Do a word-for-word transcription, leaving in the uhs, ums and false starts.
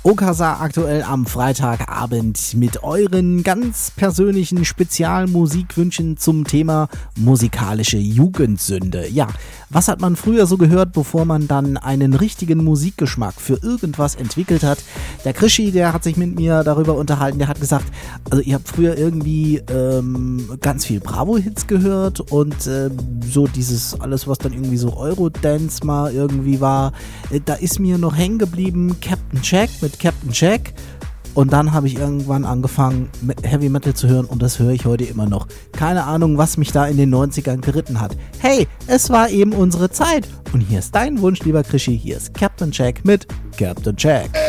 Okasa aktuell am Freitagabend mit euren ganz persönlichen Spezialmusikwünschen zum Thema musikalische Jugendsünde. Ja, was hat man früher so gehört, bevor man dann einen richtigen Musikgeschmack für irgendwas entwickelt hat? Der Krischi, der hat sich mit mir darüber unterhalten, der hat gesagt, also ihr habt früher irgendwie ähm, ganz viel Bravo-Hits gehört und äh, so dieses alles, was dann irgendwie so Eurodance mal irgendwie war, äh, da ist mir noch hängen geblieben Captain Jack mit Captain Jack und dann habe ich irgendwann angefangen Heavy Metal zu hören und das höre ich heute immer noch. Keine Ahnung, was mich da in den neunzigern geritten hat. Hey, es war eben unsere Zeit und hier ist dein Wunsch, lieber Krischi, hier ist Captain Jack mit Captain Jack.